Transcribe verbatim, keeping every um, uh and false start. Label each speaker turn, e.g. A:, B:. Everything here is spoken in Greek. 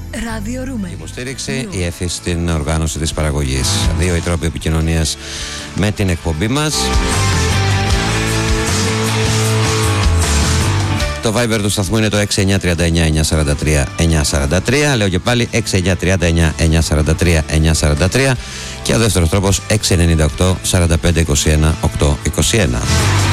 A: ραδιορούμε.
B: Η υποστήριξη, η ΕΦΗ στην οργάνωση της παραγωγής. Δύο οι τρόποι επικοινωνίας με την εκπομπή μας. Το Viber του σταθμού είναι το έξι εννιά τρία εννιά εννιά τέσσερα τρία εννιά τέσσερα τρία. Λέω και πάλι έξι εννιά τρία εννιά εννιά τέσσερα τρία εννιά τέσσερα τρία. Και ο δεύτερος τρόπος έξι εννιά οκτώ σαράντα πέντε είκοσι ένα οκτακόσια είκοσι ένα.